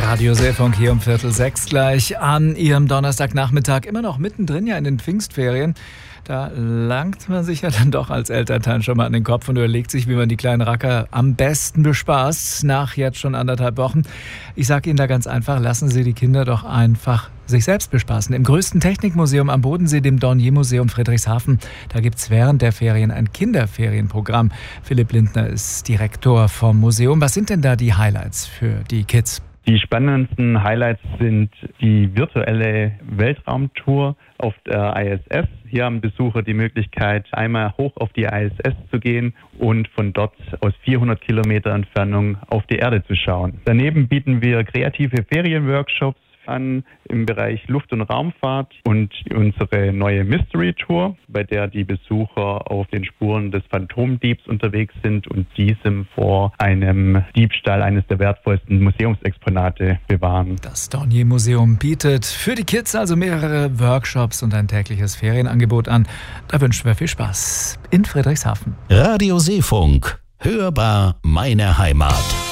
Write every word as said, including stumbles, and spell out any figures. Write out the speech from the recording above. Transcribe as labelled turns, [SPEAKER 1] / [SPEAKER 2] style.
[SPEAKER 1] Radio Seefunk hier um Viertel sechs gleich an Ihrem Donnerstagnachmittag, immer noch mittendrin ja in den Pfingstferien. Da langt man sich ja dann doch als Elternteil schon mal an den Kopf und überlegt sich, wie man die kleinen Racker am besten bespaßt, nach jetzt schon anderthalb Wochen. Ich sage Ihnen da ganz einfach, lassen Sie die Kinder doch einfach sich selbst bespaßen. Im größten Technikmuseum am Bodensee, dem Dornier-Museum Friedrichshafen, da gibt es während der Ferien ein Kinderferienprogramm. Philipp Lindner ist Direktor vom Museum. Was sind denn da die Highlights für die Kids?
[SPEAKER 2] Die spannendsten Highlights sind die virtuelle Weltraumtour auf der I S S. Hier haben Besucher die Möglichkeit, einmal hoch auf die I S S zu gehen und von dort aus vierhundert Kilometer Entfernung auf die Erde zu schauen. Daneben bieten wir kreative Ferienworkshops an im Bereich Luft- und Raumfahrt und unsere neue Mystery Tour, bei der die Besucher auf den Spuren des Phantomdiebs unterwegs sind und diesem vor einem Diebstahl eines der wertvollsten Museumsexponate bewahren.
[SPEAKER 1] Das Dornier-Museum bietet für die Kids also mehrere Workshops und ein tägliches Ferienangebot an. Da wünschen wir viel Spaß in Friedrichshafen.
[SPEAKER 3] Radio Seefunk, hörbar meine Heimat.